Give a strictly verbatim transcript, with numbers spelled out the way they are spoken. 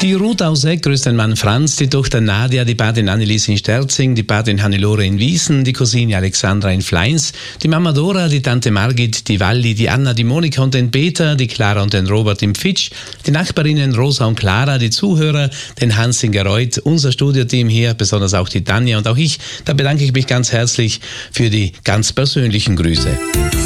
Die Ruth aus Eck grüßt den Mann Franz, die Tochter Nadia, die Patin Annelies in Sterzing, die Patin Hannelore in Wiesen, die Cousine Alexandra in Fleins, die Mama Dora, die Tante Margit, die Walli, die Anna, die Monika und den Peter, die Clara und den Robert im Fitsch, die Nachbarinnen Rosa und Clara, die Zuhörer, den Hans in Gereuth, unser Studioteam hier, besonders auch die Tanja und auch ich. Da bedanke ich mich ganz herzlich für die ganz persönlichen Grüße.